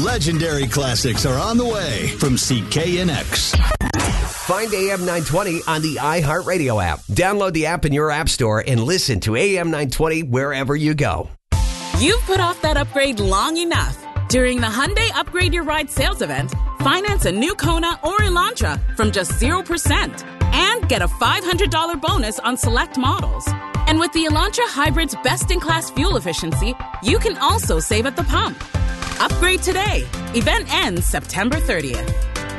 legendary classics are on the way from CKNX. Find AM 920 on the iHeartRadio app. Download the app in your app store and listen to AM 920 wherever you go. You've put off that upgrade long enough. During the Hyundai Upgrade Your Ride sales event, finance a new Kona or Elantra from just 0% and get a $500 bonus on select models. And with the Elantra Hybrid's best-in-class fuel efficiency, you can also save at the pump. Upgrade today. Event ends September 30th.